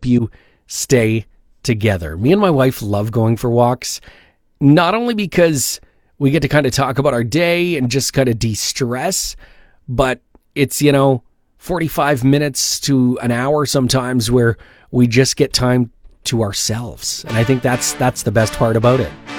help you stay together. Me and my wife love going for walks, not only because we get to kind of talk about our day and just kind of de-stress, but it's, 45 minutes to an hour sometimes where we just get time to ourselves. And I think that's the best part about it.